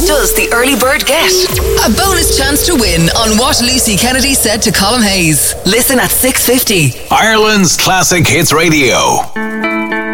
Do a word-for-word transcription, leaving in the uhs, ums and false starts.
does the early bird get? A bonus chance to win on what Lucy Kennedy said to Colin Hayes. Listen at six fifty. Ireland's Classic Hits Radio.